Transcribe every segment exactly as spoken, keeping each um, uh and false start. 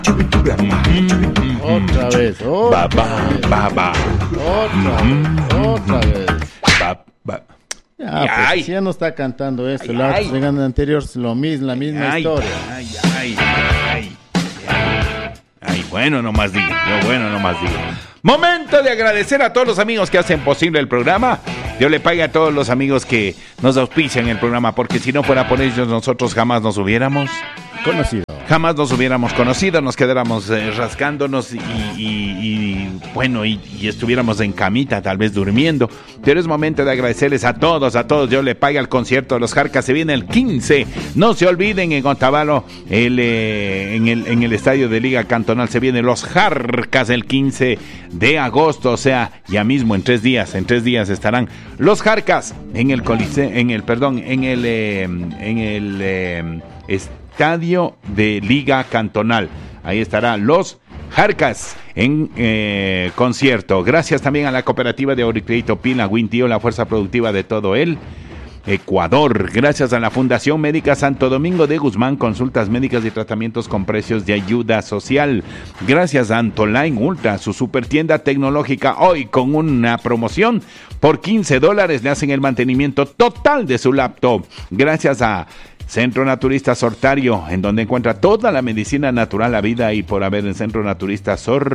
Otra vez, otra Ba, ba, vez. ba, ba. Otra vez, otra vez. Ba, ba. Ya, pues, Ay. si ya no está cantando esto. Ay, La ay. en anterior lo mismo, la misma Ay, historia. Ay, ay, ay. Ay, bueno, no más digo. Yo bueno, no más digo. Momento de agradecer a todos los amigos que hacen posible el programa. Dios le pague a todos los amigos que nos auspician el programa, porque si no fuera por ellos, nosotros jamás nos hubiéramos Conocido. jamás nos hubiéramos conocido, nos quedáramos eh, rascándonos y, y, y bueno, y, y estuviéramos en camita, tal vez durmiendo. Pero es momento de agradecerles a todos, a todos. Yo le pague al concierto de los Jarcas, se viene el quince. No se olviden, en Otavalo, el, eh, en, el, en el estadio de Liga Cantonal, se vienen los Jarcas el quince de agosto. O sea, ya mismo en tres días, en tres días estarán los Jarcas en el Coliseo, en el, perdón, en el, eh, en el eh, estadio de Liga Cantonal. Ahí estará los Jarcas en eh, concierto. Gracias también a la cooperativa de Auricrédito Pina Wintío, la fuerza productiva de todo el Ecuador. Gracias a la Fundación Médica Santo Domingo de Guzmán, consultas médicas y tratamientos con precios de ayuda social. Gracias a Antoline Ultra, su super tienda tecnológica, hoy con una promoción. Por quince dólares le hacen el mantenimiento total de su laptop. Gracias a Centro Naturista Sortario, en donde encuentra toda la medicina natural, la vida y por haber en Centro Naturista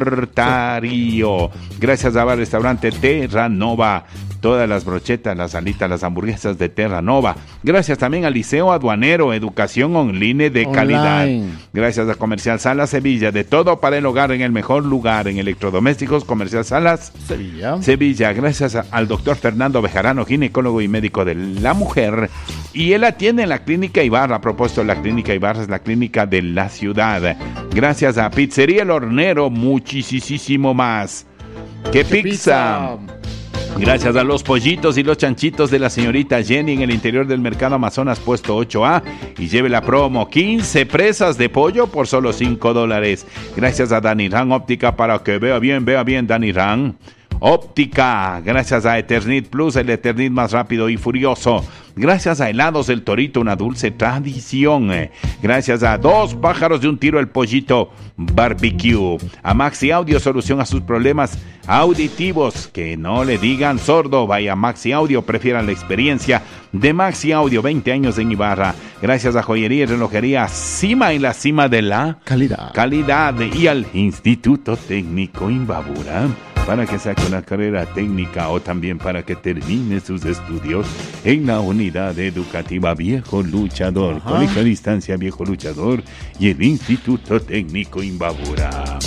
Sortario. Gracias a Bar Restaurante Terra Nova, todas las brochetas, las alitas, las hamburguesas de Terra Nova. Gracias también al Liceo Aduanero, educación online de calidad. Online. Gracias a Comercial Salas Sevilla, de todo para el hogar en el mejor lugar en electrodomésticos. Comercial Salas Sevilla. Sevilla, gracias a, al doctor Fernando Bejarano, ginecólogo y médico de la mujer, y él atiende en la clínica Ibarra. A propósito, la clínica Ibarra es la clínica de la ciudad. Gracias a Pizzería El Hornero, muchísimo más que ¿Qué pizza. Gracias a los pollitos y los chanchitos de la señorita Jenny en el interior del mercado Amazonas, puesto ocho A, y lleve la promo quince presas de pollo por solo cinco dólares. Gracias a Danirán Óptica, para que vea bien, vea bien Danirán Óptica. Gracias a Eternit Plus, el Eternit más rápido y furioso. Gracias a Helados del Torito, una dulce tradición. Gracias a Dos Pájaros de un Tiro, el Pollito Barbecue. A Maxi Audio, solución a sus problemas auditivos. Que no le digan sordo, vaya a Maxi Audio, prefieran la experiencia de Maxi Audio, veinte años en Ibarra. Gracias a Joyería y Relojería Cima, en la cima de la Calidad. calidad. Y al Instituto Técnico Imbabura, para que saque una carrera técnica o también para que termine sus estudios en la unidad educativa Viejo Luchador. Ajá. Colegio a Distancia Viejo Luchador y el Instituto Técnico Imbabura.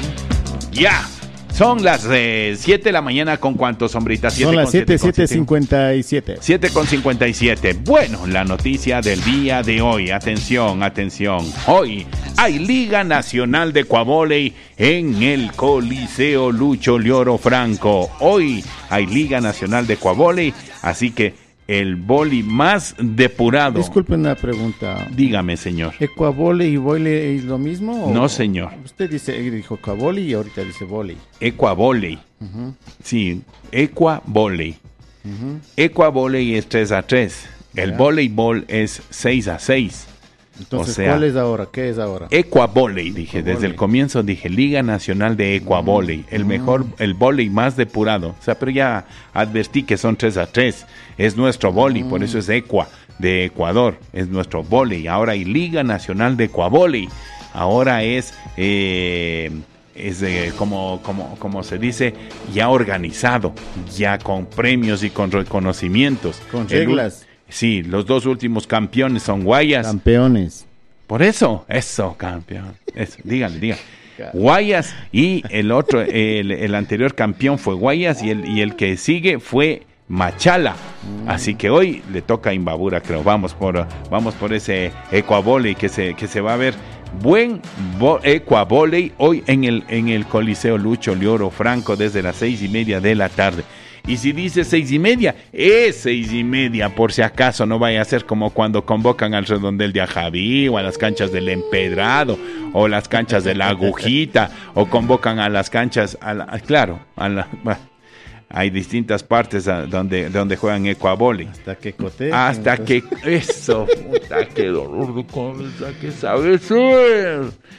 Ya, son las siete de la mañana. ¿Con cuántos, sombritas? Son las siete, siete siete cincuenta y siete. siete con cincuenta y siete. Bueno, la noticia del día de hoy. Atención, atención. Hoy hay Liga Nacional de Ecuavóley en el Coliseo Lucho Lioro Franco. Hoy hay Liga Nacional de Ecuavóley, así que el boli más depurado. Disculpen una pregunta. Dígame, señor. ¿Ecuavole y vole es lo mismo? o- No, señor. Usted dice, dijo ecuavole y ahorita dice vole. Ecuavóley. Ujú, Sí, Ecuavóley. ujú. Ecuavóley es tres a tres. El Ya. voleibol es seis a seis. Entonces, O sea, ¿cuál es ahora? ¿Qué es ahora? Ecuavóley, dije, Ecuavóley. desde el comienzo dije Liga Nacional de Ecuavóley, el Mm. mejor, el vóley más depurado. O sea, pero ya advertí que son tres a tres. Es nuestro vóley, por eso es Ecua, de Ecuador. Es nuestro vóley. Ahora hay Liga Nacional de Ecuavóley. Ahora es, eh, es eh, como, como, como se dice, ya organizado, ya con premios y con reconocimientos. Con El u- reglas. Sí, los dos últimos campeones son Guayas. Campeones. Por eso, eso, campeón. Eso, dígale, dígale. Guayas y el otro, el, el anterior campeón fue Guayas y el, y el que sigue fue Machala. Así que hoy le toca a Imbabura, creo. Vamos por, vamos por ese Ecuavóley que se, que se va a ver. Buen bo- Ecuavóley hoy en el, en el Coliseo Lucho Lioro Franco desde las seis y media de la tarde. Y si dice seis y media, es seis y media, por si acaso no vaya a ser como cuando convocan al redondel de Ajaví, o a las canchas del Empedrado, o las canchas de la Agujita, o convocan a las canchas, a la, claro, a la, bueno, hay distintas partes a, donde, donde juegan Ecuavóley. Hasta que cote. Hasta que, eso, puta, qué dolor de cabeza que sabe ser.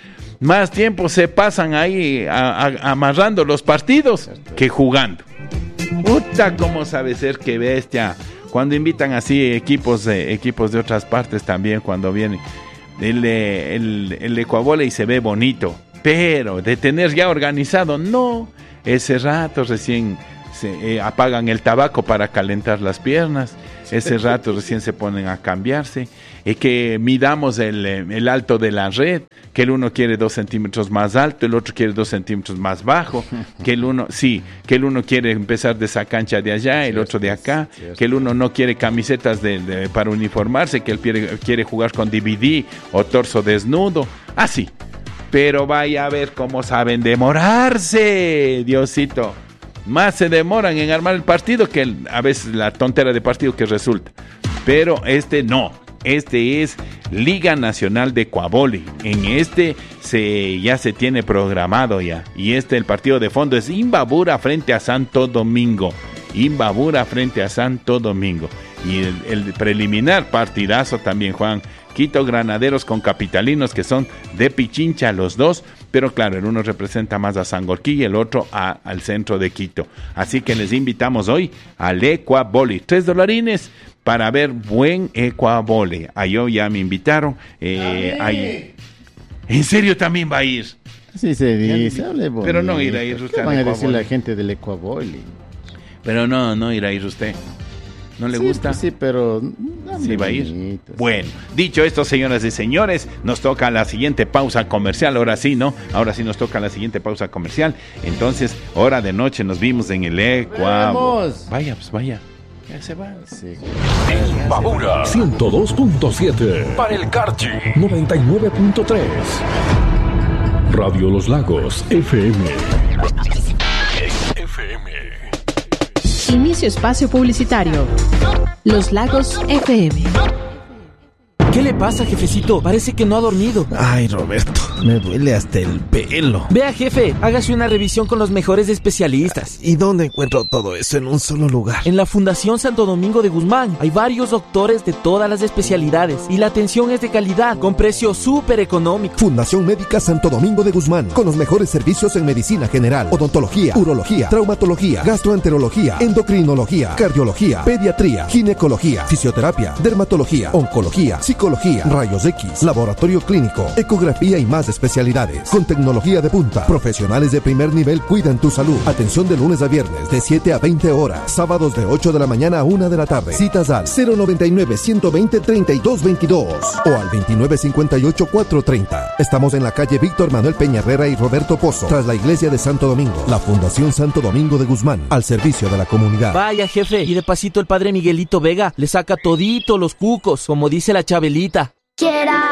más tiempo se pasan ahí a, a, amarrando los partidos que jugando. Puta, cómo sabe ser que bestia. Cuando invitan así equipos de, equipos de otras partes también, cuando vienen el, el, el Ecuavole y se ve bonito, pero de tener ya organizado, no, ese rato recién se, eh, apagan el tabaco para calentar las piernas, ese rato recién se ponen a cambiarse, y que midamos el, el alto de la red, que el uno quiere dos centímetros más alto, el otro quiere dos centímetros más bajo, que el uno, sí, que el uno quiere empezar de esa cancha de allá, el otro de acá, que el uno no quiere camisetas de, de, para uniformarse, que él quiere, quiere jugar con D V D o torso desnudo, así. Pero vaya a ver cómo saben demorarse, Diosito. Más se demoran en armar el partido que el, a veces la tontera de partido que resulta. Pero este no. Este es Liga Nacional de Ecuavole. En este se, ya se tiene programado ya. Y este, el partido de fondo es Imbabura frente a Santo Domingo. Imbabura frente a Santo Domingo. Y el, el preliminar partidazo también, Juan. Quito Granaderos con Capitalinos, que son de Pichincha los dos, pero claro, el uno representa más a Sangorquí y el otro a, al centro de Quito. Así que les invitamos hoy al Ecuavole. Tres dolarines para ver buen Ecuavole. Ahí ya me invitaron. Eh, ahí. ¿En serio también va a ir? Sí se dice, hable bonito. Pero no irá a ir usted. ¿Qué van a decir la gente del Ecuavole? Pero no, no irá a ir usted. ¿No le sí, gusta? Pues sí, pero... ¿Sí va a ir? Bonito, bueno, dicho esto, señoras y señores, nos toca la siguiente pausa comercial. Ahora sí, ¿no? Ahora sí nos toca la siguiente pausa comercial. Entonces, hora de noche, nos vimos en el Ecuador. Vaya, pues vaya. Ya se va. Sí. Imbabura ciento dos punto siete. Para el Carchi noventa y nueve punto tres. Radio Los Lagos F M. F M. Inicio espacio publicitario. Los Lagos F M. ¿Qué le pasa, jefecito? Parece que no ha dormido. Ay, Roberto, me duele hasta el pelo. Vea, jefe, hágase una revisión con los mejores especialistas. ¿Y dónde encuentro todo eso en un solo lugar? En la Fundación Santo Domingo de Guzmán. Hay varios doctores de todas las especialidades y la atención es de calidad, con precio súper económico. Fundación Médica Santo Domingo de Guzmán, con los mejores servicios en medicina general, odontología, urología, traumatología, gastroenterología, endocrinología, cardiología, pediatría, ginecología, fisioterapia, dermatología, oncología, psicología, rayos X, laboratorio clínico, ecografía y más especialidades. Con tecnología de punta, profesionales de primer nivel cuidan tu salud. Atención de lunes a viernes de siete a veinte horas, sábados de ocho de la mañana a una de la tarde. Citas al cero noventa y nueve, ciento veinte, treinta y dos veintidós o al veintinueve cincuenta y ocho, cuatrocientos treinta. Estamos en la calle Víctor Manuel Peña Herrera y Roberto Pozo, tras la iglesia de Santo Domingo. La Fundación Santo Domingo de Guzmán, al servicio de la comunidad. Vaya, jefe, y de pasito el padre Miguelito Vega le saca todito los cucos, como dice la Chabelita. Quiera